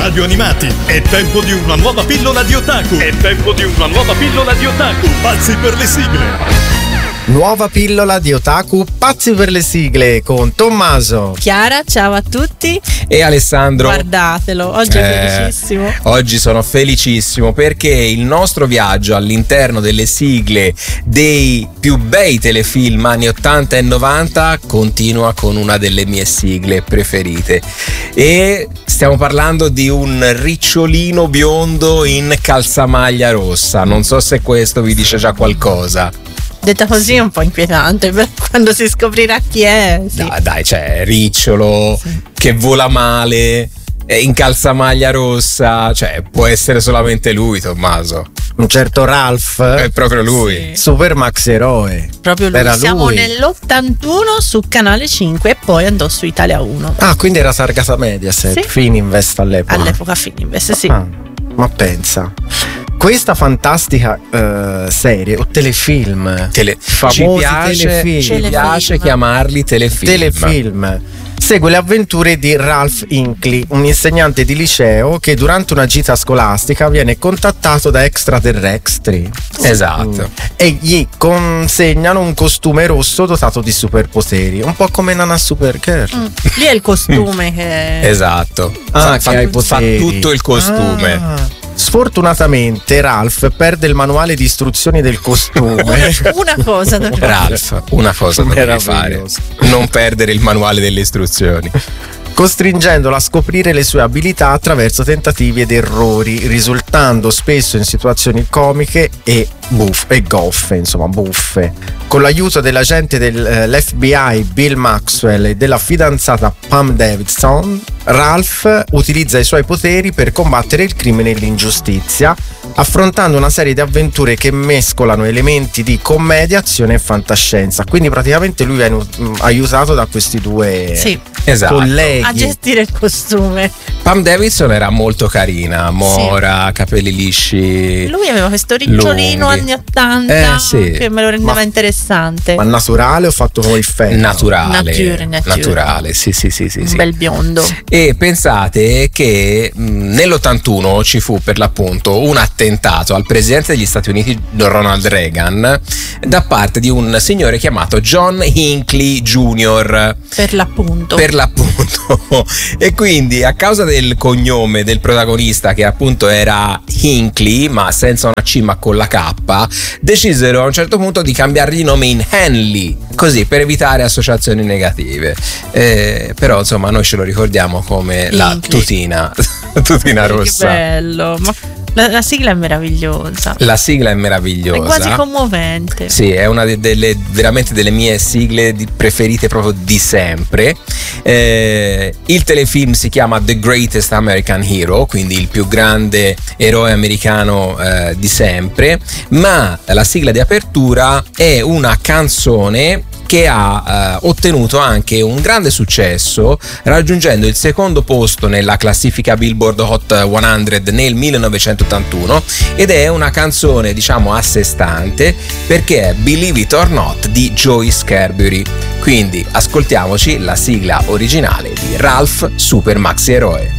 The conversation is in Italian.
radio animati. È tempo di una nuova pillola di otaku. Pazzi per le sigle. Nuova pillola di otaku, pazzi per le sigle, con Tommaso, Chiara, ciao a tutti. E Alessandro. Guardatelo, oggi è felicissimo. Oggi sono felicissimo perché il nostro viaggio all'interno delle sigle dei più bei telefilm anni 80 e 90 continua con una delle mie sigle preferite. E stiamo parlando di un ricciolino biondo in calzamaglia rossa. Non so se questo vi dice già qualcosa. Detta così è un po' inquietante, però quando si scoprirà chi è. Sì. Dai, cioè, ricciolo, sì, che vola male, in calzamaglia rossa, cioè può essere solamente lui, Tommaso. Un certo Ralph. È proprio lui. Sì. Super Max Eroe. Proprio lui. Era Siamo lui. nell'81 su Canale 5 e poi andò su Italia 1. Ah, quindi era targata Mediaset, Sì. Fininvest all'epoca. All'epoca Fininvest, sì. Ah, ma pensa. Questa fantastica serie o telefilm, famosi telefilm, ci piace chiamarli telefilm. Segue le avventure di Ralph Hinckley, un insegnante di liceo che durante una gita scolastica viene contattato da extraterrestri. Esatto. E gli consegnano un costume rosso dotato di superpoteri, un po' come Nana Supergirl. Lì è il costume che... Esatto. Ah, fa, che hai fa poteri. tutto il costume. Ah. Sfortunatamente Ralph perde il manuale di istruzioni del costume. Una cosa da Ralph, una cosa devi fare: Meraviglioso. non perdere il manuale delle istruzioni. Costringendolo a scoprire le sue abilità attraverso tentativi ed errori, risultando spesso in situazioni comiche e goffe, insomma buffe. Con l'aiuto dell'agente dell'FBI Bill Maxwell e della fidanzata Pam Davidson, Ralph utilizza i suoi poteri per combattere il crimine e l'ingiustizia, affrontando una serie di avventure che mescolano elementi di commedia, azione e fantascienza. Quindi praticamente lui viene aiutato da questi due colleghi a gestire il costume. Pam Davidson era molto carina, mora, capelli lisci. Lui aveva questo ricciolino anni 80 che me lo rendeva interessante. Ma naturale o fatto con il ferro? Naturale, sì. Un bel biondo. E pensate che nell'81 ci fu per l'appunto un attentato al presidente degli Stati Uniti Ronald Reagan da parte di un signore chiamato John Hinckley Jr. Per l'appunto. E quindi a causa del cognome del protagonista, che appunto era Hinckley ma senza una C ma con la K, decisero a un certo punto di cambiargli nome in Henley, così per evitare associazioni negative. Però insomma noi ce lo ricordiamo come Hinckley, la tutina rossa. Che bello. Ma la sigla è meravigliosa. La sigla è meravigliosa. È quasi commovente. Sì, è una veramente delle mie sigle preferite proprio di sempre. Il telefilm si chiama The Greatest American Hero, quindi il più grande eroe americano di sempre, ma la sigla di apertura è una canzone che ha ottenuto anche un grande successo, raggiungendo il secondo posto nella classifica Billboard Hot 100 nel 1981, ed è una canzone diciamo a sé stante perché è Believe It or Not di Joey Scarbury. Quindi ascoltiamoci la sigla originale di Ralph Super Maxi Eroe.